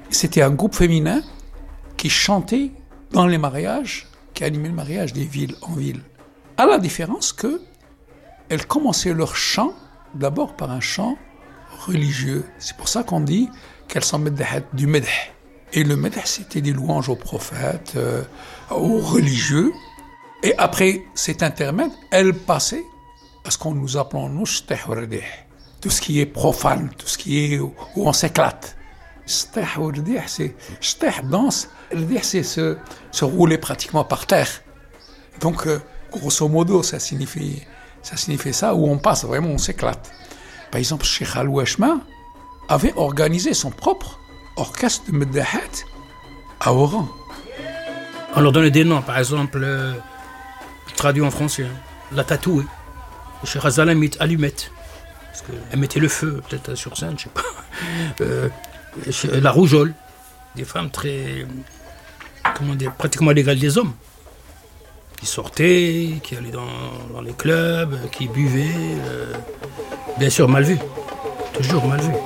C'était un groupe féminin qui chantait dans les mariages, qui animait le mariage des villes en ville. À la différence que elles commençaient leur chant d'abord par un chant religieux. C'est pour ça qu'on dit qu'elles sont du medh. Et le medh, c'était des louanges aux prophètes, aux religieux. Et après cet intermède, elles passaient à ce qu'on nous appelons nous shteh ou rdih. Tout ce qui est profane, tout ce qui est où on s'éclate. Shteh ou rdih, c'est shteh, danse. Rdih, c'est se rouler pratiquement par terre. Donc, grosso modo, ça signifie ça, où on passe vraiment, on s'éclate. Par exemple, Cheikh Al-Washma avait organisé son propre orchestre de meddahat à Oran. On leur donnait des noms, par exemple, traduit en français, la tatouée. Cheikh Al-Zalamit, allumette. Parce qu'elle mettait le feu, peut-être sur scène, je sais pas. La rougeole. Des femmes très, pratiquement légales des hommes. Qui sortaient, qui allaient dans les clubs, qui buvaient. Bien sûr, mal vu. Toujours mal vu.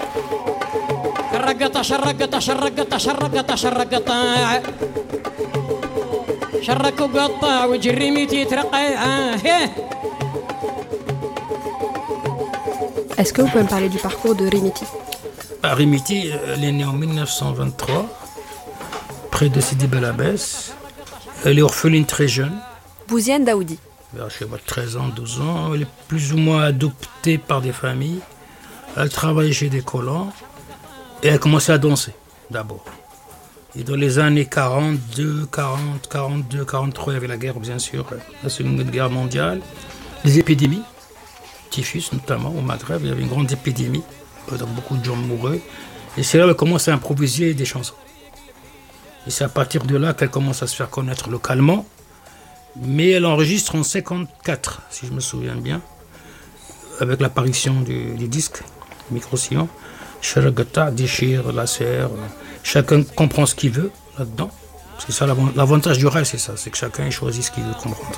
Est-ce que vous pouvez me parler du parcours de Rimiti? Rimiti, elle est née en 1923, près de Sidi Bel Abbès. Elle est orpheline très jeune. Bouziane Daoudi. Vers 13 ans, 12 ans. Elle est plus ou moins adoptée par des familles. Elle travaille chez des colons. Et elle a commencé à danser, d'abord. Et dans les années 42, 43, il y avait la guerre, bien sûr, la Seconde Guerre mondiale. Les épidémies, typhus notamment, au Maghreb, il y avait une grande épidémie. Donc beaucoup de gens mouraient. Et c'est là qu'elle commence à improviser des chansons. Et c'est à partir de là qu'elle commence à se faire connaître localement. Mais elle enregistre en 1954, si je me souviens bien, avec l'apparition du disque, micro-sillon. Sharagata, déchire, lacère. Chacun comprend ce qu'il veut là-dedans. Parce que ça, l'avantage du rail, c'est ça, c'est que chacun choisit ce qu'il veut comprendre.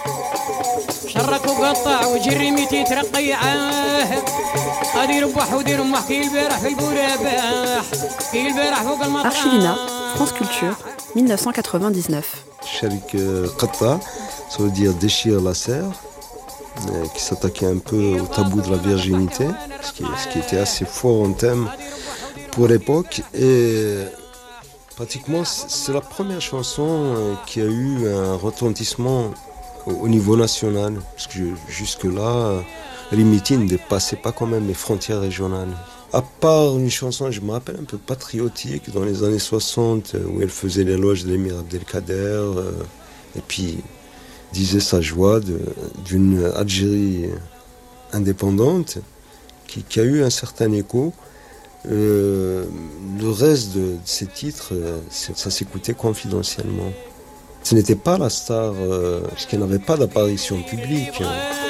Archilina, France Culture, 1999. Sharik Qatta, ça veut dire déchire la serre, qui s'attaquait un peu au tabou de la virginité, ce qui était assez fort en thème pour l'époque. Et pratiquement, c'est la première chanson qui a eu un retentissement au niveau national, parce que jusque-là, Rimiti ne dépassait pas quand même les frontières régionales. À part une chanson, je me rappelle, un peu patriotique, dans les années 60, où elle faisait l'éloge de l'émir Abdelkader, et puis disait sa joie d'une Algérie indépendante, qui a eu un certain écho. Le reste de ces titres, ça s'écoutait confidentiellement. Ce n'était pas la star, parce qu'elle n'avait pas d'apparition publique.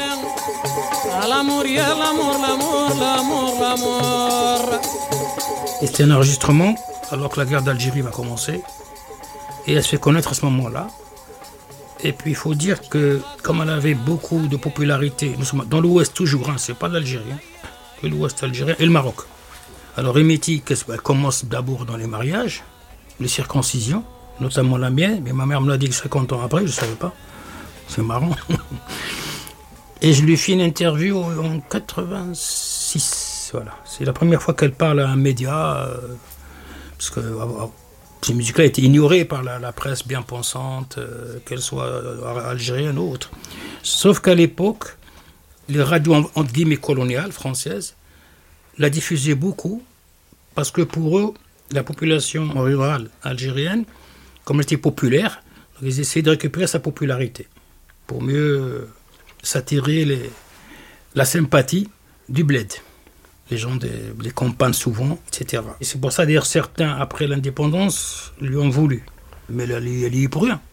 Et c'était un enregistrement alors que la guerre d'Algérie va commencer. Et elle se fait connaître à ce moment-là. Et puis il faut dire que comme elle avait beaucoup de popularité, nous sommes dans l'Ouest toujours, c'est pas l'Algérie, que l'Ouest algérien et le Maroc. Alors Rimiti, elle commence d'abord dans les mariages, les circoncisions, notamment la mienne, mais ma mère me l'a dit 50 ans après, je ne savais pas. C'est marrant. Et je lui fais une interview en 86. Voilà. C'est la première fois qu'elle parle à un média, parce que ces musiques-là étaient ignorées par la presse bien pensante, qu'elle soit algérienne ou autre. Sauf qu'à l'époque, les radios entre guillemets coloniales françaises la diffusaient beaucoup, parce que pour eux, la population rurale algérienne, comme elle était populaire, donc ils essayaient de récupérer sa popularité pour mieux s'attirer la sympathie du bled. Les gens les campagnes souvent, etc. Et c'est pour ça d'ailleurs certains, après l'indépendance, lui ont voulu. Mais elle y est pour rien.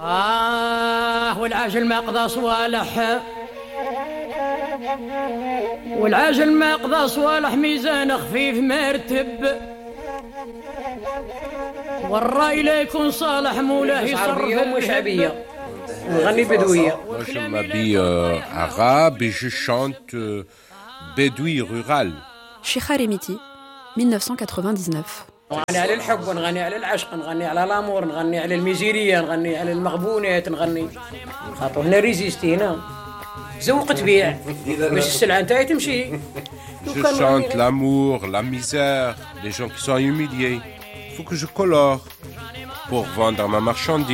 والعاجل ما قضى صوالح ميزان خفيف مرتب والرأي لا يكون صالح مولاه يصرف شعبية نغني بدوية. Je m'habille arabe et je chante bédoui rural. Cheikha Rimiti, 1999. نغني على الحب ونغني على العشق نغني على الامور نغني على الميزيريه نغني على المغبونات نغني خاطر هنا ريزيستي هنا زوق تبيع باش السلعه نتاعي تمشي. Je chante l'amour, la misère, les gens qui sont humiliés. Il faut que je colore pour vendre ma marchandise.